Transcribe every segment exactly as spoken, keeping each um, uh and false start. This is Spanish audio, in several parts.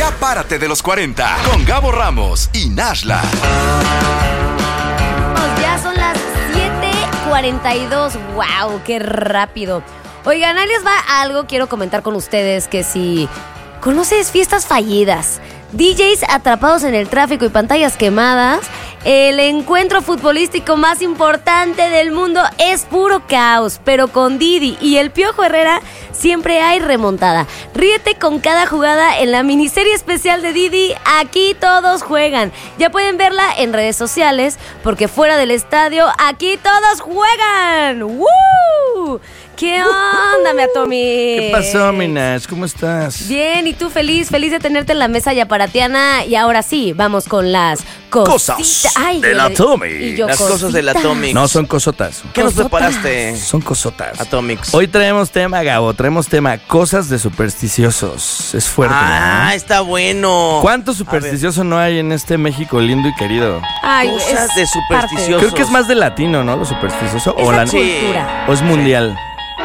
Ya párate de los cuarenta con Gabo Ramos y Nashla. Ya son las siete cuarenta y dos. ¡Wow! ¡Qué rápido! Oigan, ahí les va algo. Quiero comentar con ustedes que si conoces fiestas fallidas, D Js atrapados en el tráfico y pantallas quemadas, el encuentro futbolístico más importante del mundo es puro caos, pero con Didi y el Piojo Herrera siempre hay remontada. Ríete con cada jugada en la miniserie especial de Didi, Aquí Todos Juegan. Ya pueden verla en redes sociales, porque fuera del estadio, aquí todos juegan. ¡Woo! ¿Qué onda, mi Atomi? ¿Qué pasó, mi Nash? ¿Cómo estás? Bien, ¿y tú feliz? Feliz de tenerte en la mesa yaparatiana. Y ahora sí, vamos con las cositas. Cosas Ay, del yo le- Atomi. y yo, Las cosas del cositas. Atomics. No, son cosotas. ¿Qué nos Cosotas. preparaste, Son cosotas. Atomics? Hoy traemos tema, Gabo. Traemos tema cosas de supersticiosos. Es fuerte, Ah, ¿no? está bueno. ¿Cuánto supersticioso no hay en este México lindo y querido? Ay, Cosas es de parte supersticiosos. Creo que es más de latino, ¿no? Lo supersticioso. Es O, la la- cultura. o es mundial.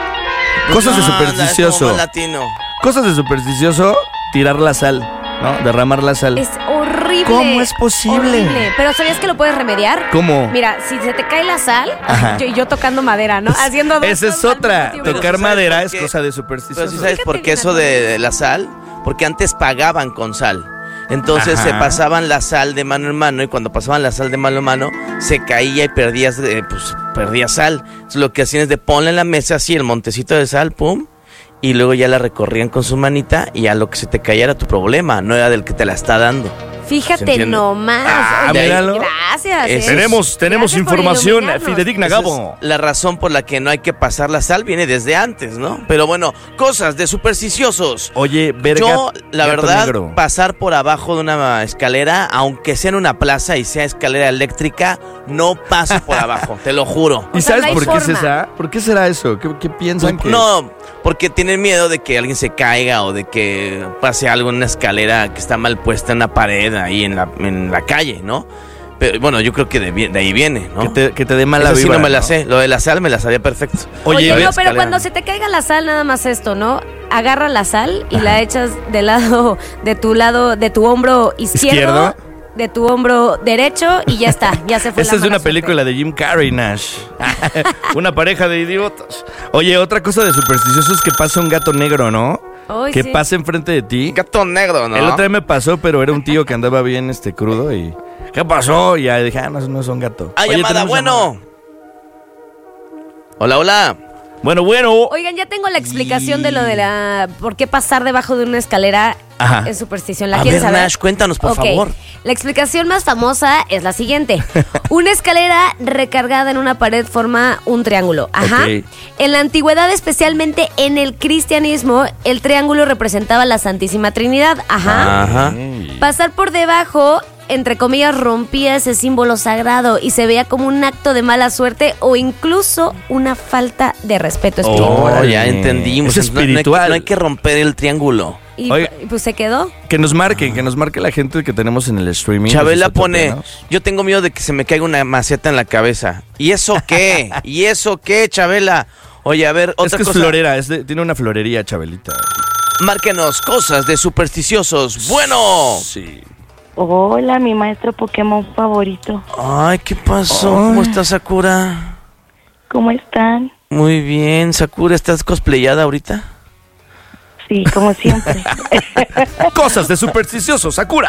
Pues Cosas de no, supersticioso. es como más latino. Cosas de supersticioso, tirar la sal, ¿no? Derramar la sal. Es horrible. ¿Cómo es posible? Horrible. Pero ¿sabías que lo puedes remediar? ¿Cómo? Mira, si se te cae la sal, Ajá. yo, yo tocando madera, ¿no? Haciendo dos Esa es cosas al otra. mismo tiempo. Tocar ¿sabes madera por es qué? cosa de Pero supersticioso. sí sabes Fíjate por qué bien, eso de, Atomics. de la sal. Porque antes pagaban con sal. Entonces Ajá. se pasaban la sal de mano en mano y cuando pasaban la sal de mano en mano se caía y perdías, eh, pues perdías sal. Entonces lo que hacían es de ponle en la mesa así el montecito de sal, pum, y luego ya la recorrían con su manita y a lo que se te caía era tu problema, no era del que te la está dando. ¿Se Fíjate entiende? nomás. Ah, Oye, míralo. Gracias. Eso ¿eh? Tenemos, tenemos Gracias por información iluminarnos. fidedigna, Esa Gabo. es la razón por la que no hay que pasar la sal viene desde antes, ¿no? Pero bueno, cosas de supersticiosos. Oye, verga. Yo, la gato verdad, negro. pasar por abajo de una escalera, aunque sea en una plaza y sea escalera eléctrica, no paso por abajo, te lo juro. ¿Y O sea, sabes no hay por qué es forma. esa? ¿Por qué será eso? ¿Qué, qué piensan que No, porque tienen miedo de que alguien se caiga o de que pase algo en una escalera que está mal puesta en una pared ahí en la, en la calle, ¿no? Pero bueno, yo creo que de, de ahí viene, ¿no? que te, que te dé mala Esa sí vibra? no me la sé, lo de la sal me la sabía perfecto. Oye, Oye, no, pero escalera. cuando se te caiga la sal, nada más esto, ¿no? Agarra la sal y la echas del lado, de tu lado, de tu hombro izquierdo, ¿Izquierdo? de tu hombro derecho y ya está, ya se fue esta la es de mala una película suerte. de Jim Carrey, Nash. Una pareja de idiotas. Oye, otra cosa de supersticioso es que pasa un gato negro, ¿no? Ay, que sí. pase enfrente de ti. Gato negro, ¿no? El otro día me pasó, pero era un tío que andaba bien este crudo y... ¿Qué pasó? Y ya dije, ah, no, no es un gato. Ah, Oye, llamada, tenemos bueno. llamada. Hola, hola. Bueno, bueno. Oigan, ya tengo la explicación de lo de la... ¿Por qué pasar debajo de una escalera Ajá. es superstición? ¿La A quieres ver, saber? Nash, cuéntanos, por Ok. favor. La explicación más famosa es la siguiente. Una escalera recargada en una pared forma un triángulo. Ajá. Ok. En la antigüedad, especialmente en el cristianismo, el triángulo representaba la Santísima Trinidad. Ajá. Ajá. Ey. Pasar por debajo, entre comillas, rompía ese símbolo sagrado y se veía como un acto de mala suerte o incluso una falta de respeto espiritual. Oh, Órale. ya entendimos. Es No- no hay que- espiritual. No hay que romper el triángulo. Y Oiga. y pues se quedó. Que nos marque, que nos marque la gente que tenemos en el streaming. Chabela los pone, estotopenos. yo tengo miedo de que se me caiga una maceta en la cabeza. ¿Y eso qué? ¿Y eso qué, Chabela? Oye, a ver, Es otra que es cosa. florera, es de- tiene una florería, Chabelita. Márquenos cosas de supersticiosos. Bueno. Sí. Hola, mi maestro Pokémon favorito. Ay, ¿qué pasó? ¿Cómo estás, Sakura? ¿Cómo están? Muy bien, Sakura, ¿estás cosplayada ahorita? Sí, como siempre. Cosas de supersticiosos, Sakura.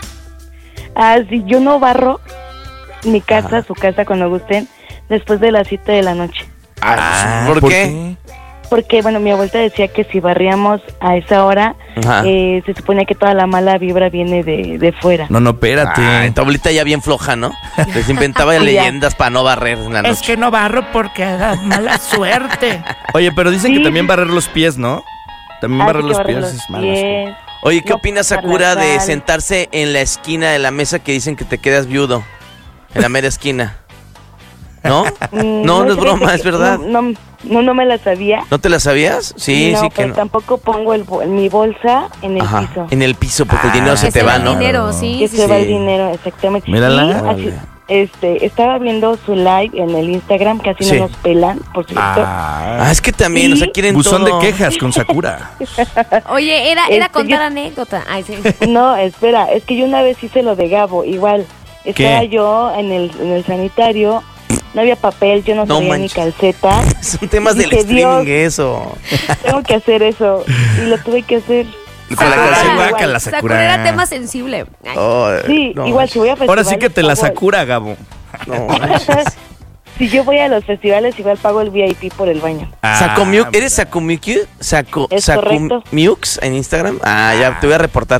Ah, sí, yo no barro mi casa, su casa cuando gusten, después de las siete de la noche. Ah, ¿por, qué? Porque, bueno, mi abuelita decía que si barríamos a esa hora, Ajá. eh, se supone que toda la mala vibra viene de, de fuera. No, no, espérate. Ay, tu abuelita ya bien floja, ¿no? Les inventaba Ya. leyendas para no barrer en la noche. Es que no barro porque da mala suerte. Oye, pero dicen que Sí. también barrer los pies, ¿no? También Ah, barrer sí, los que pies barrer es los malo. pies. Oye, ¿qué No opinas, pasar la Sakura, de sal. sentarse en la esquina de la mesa que dicen que te quedas viudo? En la mera esquina. ¿No? Mm, No, no es fíjate broma, que es verdad. No, no, no, no me la sabía. ¿No te la sabías? Sí, no, sí que pero no. tampoco pongo el, bol- mi bolsa en el Ajá, piso. en el piso, porque el Ah, dinero se Que te va, el ¿no? dinero, sí. Que sí, se sí. va el dinero, exactamente. Mírala. Y así, Órale. este, estaba viendo su live en el Instagram, casi Sí. no nos pelan, por cierto. Ah, Ah, es que también, o sea, quieren buzón todo. de quejas con Sakura. Oye, era, era Este, contar yo- anécdota. Ay, sí. No, espera, es que yo una vez hice lo de Gabo, igual. Estaba ¿Qué? yo en el, en el sanitario, no había papel, yo no, No sabía manches. ni calceta. Son temas Y del dije, streaming, Dios. eso. Tengo que hacer eso, y lo tuve que hacer. Con la Ay, canción. igual. guácala, Sakura Sakura. era tema sensible. Ay. Oh, Sí, no igual si voy a Ahora festivales. sí que te la pago el- Sakura, Gabo. No manches. Si yo voy a los festivales, igual pago el V I P por el baño. Ah, Sacomiuk, ¿eres Sacomiuk? Saco, Es correcto. Sacomiux en Instagram. Ah, ya te voy a reportar.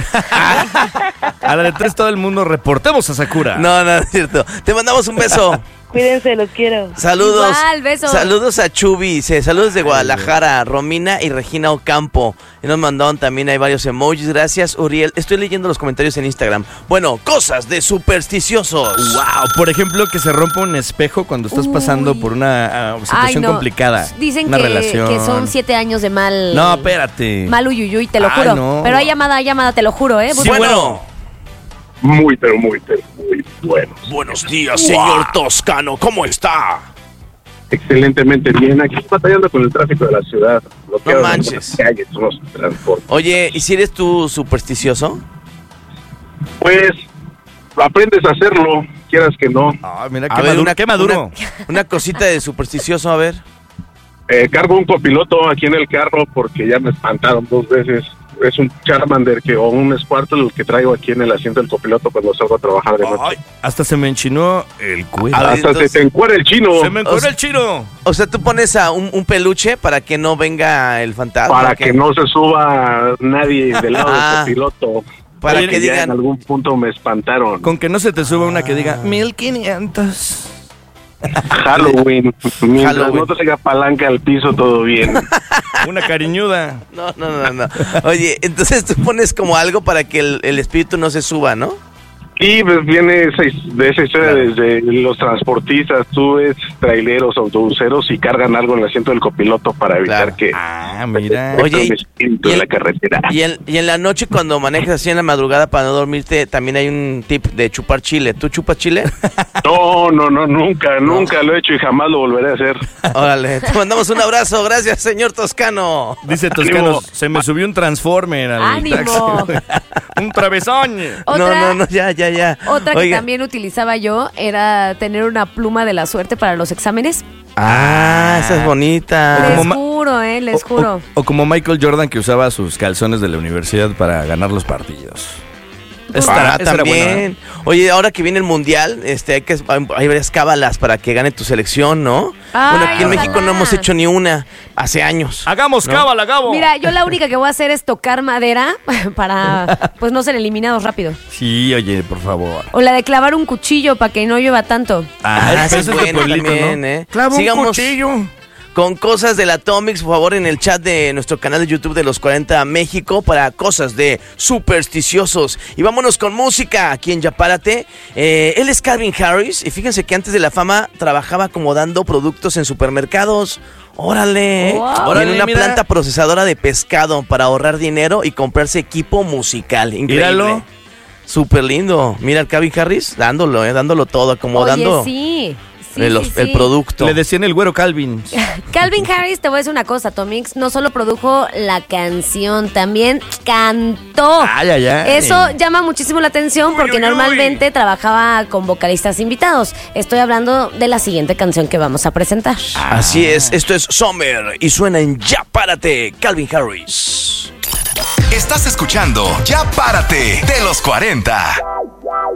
A la de tres todo el mundo reportemos a Sakura. No, no, es cierto. Te mandamos un beso. Cuídense, los quiero. Saludos. Igual, besos. Saludos a Chubi, dice, saludos de Guadalajara, Romina y Regina Ocampo. Y nos mandaron también, hay varios emojis, gracias Uriel. Estoy leyendo los comentarios en Instagram. Bueno, cosas de supersticiosos. Wow, por ejemplo, que se rompa un espejo cuando estás pasando Uy. por una ah, Ay, situación no. complicada. Dicen una que, relación. que son siete años de mal. No, espérate. Mal uyuyuy, te lo Ay, juro. no. Pero hay llamada, hay llamada, te lo juro, ¿eh? Sí, bueno. Muy, pero muy, pero muy buenos. Buenos días, señor Toscano. ¿Cómo está? Excelentemente bien. Aquí batallando con el tráfico de la ciudad. Bloqueados en manches. las calles, los transportes. Oye, ¿y si eres tú supersticioso? Pues aprendes a hacerlo, quieras que no. Ah, mira, A qué ver, maduro. una- qué maduro. Una, una cosita de supersticioso, a ver. Eh, cargo un copiloto aquí en el carro porque ya me espantaron dos veces. Es un Charmander que, o un Squirtle el que traigo aquí en el asiento del copiloto cuando salgo a trabajar de noche. Ay, hasta se me enchinó el cuello. A ver, Hasta entonces- se te encuera el chino Se me O encuentra sea- el chino. O sea, tú pones a un, un peluche para que no venga el fantasma. para ¿o qué? que no se suba nadie del lado Ah. del copiloto. Para Porque que ya digan- en algún punto me espantaron. Con que no se te suba una que diga mil quinientos. Halloween. Mientras Halloween. no traiga palanca al piso, todo bien. Una cariñuda. No, no, no, no. Oye, entonces tú pones como algo para que el, el espíritu no se suba, ¿no? Y pues viene esa, his- de esa historia desde los transportistas, tú ves traileros, autobuseros y cargan algo en el asiento del copiloto para evitar Claro. que Ah, mira. Oye, el y- espíritu y en el- la carretera. Y en, y en la noche cuando manejas así en la madrugada para no dormirte, también hay un tip de chupar chile. ¿Tú chupas chile? No, no, no, nunca, nunca lo he hecho y jamás lo volveré a hacer. Órale, te mandamos un abrazo. Gracias, señor Toscano. Dice Toscano, Ánimo. se me subió un Transformer al Ánimo. taxi. Un travesón. Otra, No, no, no, ya, ya, ya. otra que Oiga. también utilizaba yo era tener una pluma de la suerte para los exámenes. Ah, esa es bonita. Les como ma- juro, eh, les O- juro. O, o como Michael Jordan que usaba sus calzones de la universidad para ganar los partidos. Esta- Ah, esta era también. buena, ¿eh? Oye, ahora que viene el mundial, este, hay que hay varias cábalas para que gane tu selección, ¿no? Ay, bueno, aquí en ojalá. México no hemos hecho ni una hace años. Hagamos ¿No? cábala, Gabo. Mira, yo la única que voy a hacer es tocar madera para pues no ser eliminados rápido. Sí, oye, por favor. O la de clavar un cuchillo para que no llueva tanto. Ah, pero esa eso es de buena pueblito, también, ¿no? ¿eh? Clava un Sigamos cuchillo. con cosas del Atomics, por favor, en el chat de nuestro canal de YouTube de los cuarenta México para cosas de supersticiosos. Y vámonos con música aquí en Yapárate. Eh, él es Calvin Harris y fíjense que antes de la fama trabajaba acomodando productos en supermercados. Órale, Wow. Y Órale, en una mira. planta procesadora de pescado para ahorrar dinero y comprarse equipo musical. Increíble. Míralo. Súper lindo. Mira al Calvin Harris dándolo, eh, dándolo todo, acomodando Oye, sí. Sí, el, sí, el sí. producto. Le decían el güero Calvin. Calvin Harris, te voy a decir una cosa, Tomix, no solo produjo la canción, también cantó. Ay, ay, ay. Eso llama muchísimo la atención porque normalmente trabajaba con vocalistas invitados. Estoy hablando de la siguiente canción que vamos a presentar. Así es, esto es Summer y suena en Ya Párate, Calvin Harris. Estás escuchando Ya Párate de los cuarenta.